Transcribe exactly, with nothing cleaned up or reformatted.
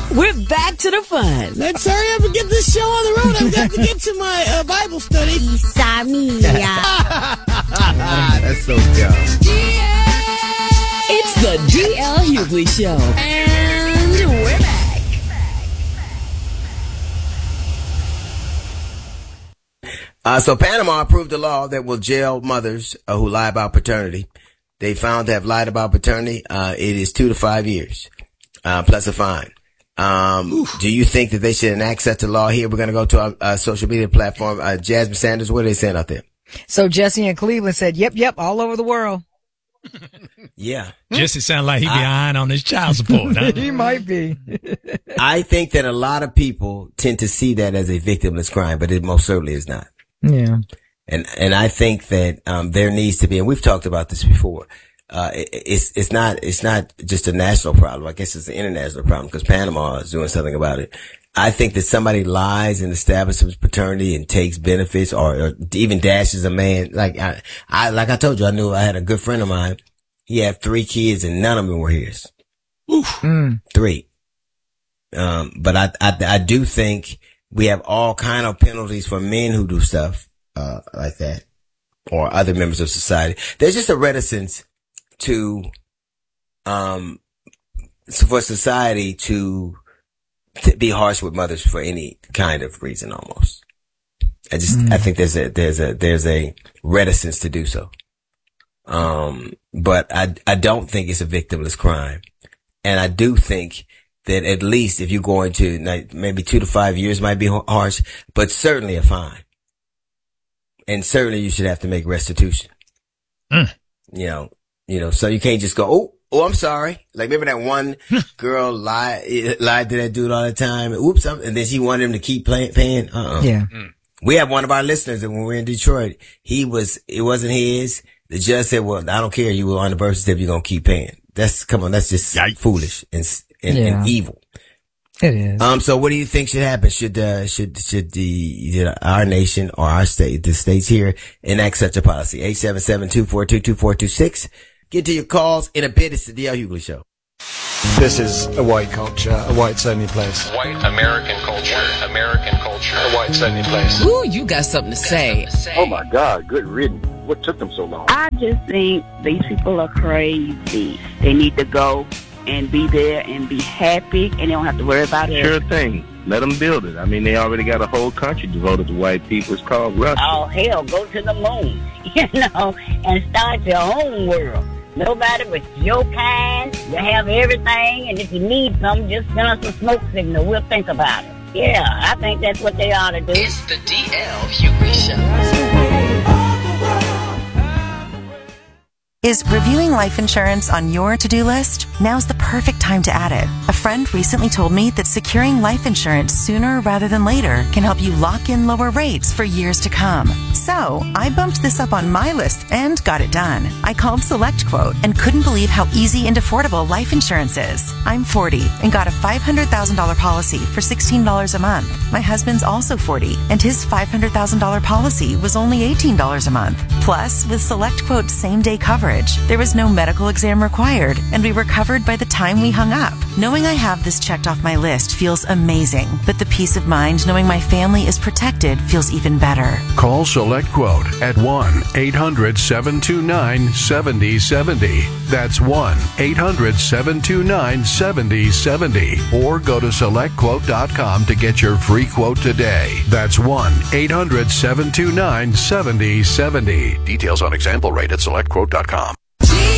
We're back to the fun. Let's hurry up and get this show on the road. I've got to get to my uh, Bible study. That's so dumb. It's the D L Hughley Show. And we're back. Uh, so Panama approved a law that will jail mothers uh, who lie about paternity. They found to have lied about paternity. Uh, it is two to five years, uh, plus a fine. Um, do you think that they should enact such a law here? We're going to go to our uh, social media platform. Uh, Jasmine Sanders, what are they saying out there? So Jesse in Cleveland said, yep, yep, all over the world. Yeah. Jesse sounds like he be eyeing on his child support. Huh? He might be. I think that a lot of people tend to see that as a victimless crime, but it most certainly is not. Yeah. And, and I think that, um, there needs to be, and we've talked about this before, uh, it, it's, it's not, it's not just a national problem. I guess it's an international problem because Panama is doing something about it. I think that somebody lies and establishes paternity and takes benefits or, or even dashes a man. Like I, I, like I told you, I knew I had a good friend of mine. He had three kids and none of them were his. Oof. Mm. Three. Um, but I, I, I do think we have all kind of penalties for men who do stuff, uh, like that or other members of society. There's just a reticence to, um, for society to, to be harsh with mothers for any kind of reason almost. I just, mm. I think there's a, there's a, there's a reticence to do so. Um, but I, I don't think it's a victimless crime. And I do think that at least if you're going to like, maybe two to five years might be harsh, but certainly a fine. And certainly you should have to make restitution. Mm. You know, you know, so you can't just go, oh, oh, I'm sorry. Like, remember that one girl lied, lied to that dude all the time. Oops. And then she wanted him to keep play, paying. Uh-uh. Yeah. Mm. We have one of our listeners that when we were in Detroit, he was, it wasn't his. The judge said, well, I don't care. You were on the birth certificate. You're going to keep paying. That's, come on. That's just Yikes. Foolish and, and, Yeah. and evil. It is. Um, so what do you think should happen? Should, uh, should, should the, you know, our nation or our state, the states here enact such a policy? eight seven seven, two four two, two four two six. Get to your calls in a bit. It's the D L Hughley Show. This is a white culture, a white's only place. White American culture, American culture, A white's only place. Ooh, you got something to say. Oh my God, good riddance. What took them so long? I just think these people are crazy. They need to go and be there and be happy, and they don't have to worry about it. Sure thing. Let them build it. I mean, they already got a whole country devoted to white people. It's called Russia. Oh, hell, go to the moon, you know, and start your own world. Nobody but your kind. You have everything, and if you need something, just send us a smoke signal. We'll think about it. Yeah, I think that's what they ought to do. It's the D L Hughley Show. Is reviewing life insurance on your to-do list? Now's the perfect time to add it. A friend recently told me that securing life insurance sooner rather than later can help you lock in lower rates for years to come. So, I bumped this up on my list and got it done. I called SelectQuote and couldn't believe how easy and affordable life insurance is. I'm forty and got a five hundred thousand dollars policy for sixteen dollars a month. My husband's also forty and his five hundred thousand dollars policy was only eighteen dollars a month. Plus, with SelectQuote's same-day coverage, there was no medical exam required, and we were covered by the time we hung up. Knowing I have this checked off my list feels amazing, but the peace of mind knowing my family is protected feels even better. Call SelectQuote at one eight hundred, seven two nine, seven zero seven zero. That's one eight hundred, seven two nine, seven zero seven zero. Or go to select quote dot com to get your free quote today. That's one eight hundred, seven two nine, seven zero seven zero. Details on example rate at select quote dot com.